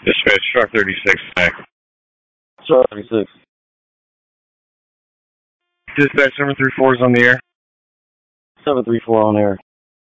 Dispatch, truck 36 back. Truck 36. Dispatch 734 is on the air. 734 on air.